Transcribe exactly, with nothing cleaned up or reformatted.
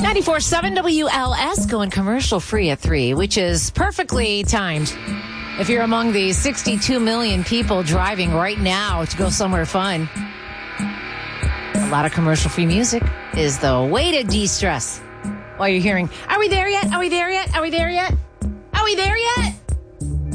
ninety-four point seven W L S going commercial free at three, which is perfectly timed. If you're among the sixty-two million people driving right now to go somewhere fun, a lot of commercial-free music is the way to de-stress while you're hearing, are we there yet? Are we there yet? Are we there yet? Are we there yet?